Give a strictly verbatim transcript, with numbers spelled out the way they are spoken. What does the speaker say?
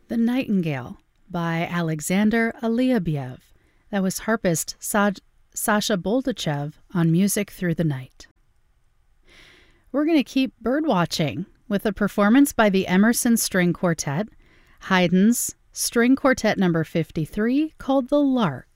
The Nightingale by Alexander Aliabiev. That was harpist Sa- Sasha Boldachev on Music Through the Night. We're going to keep birdwatching with a performance by the Emerson String Quartet, Haydn's String Quartet number fifty-three, called The Lark.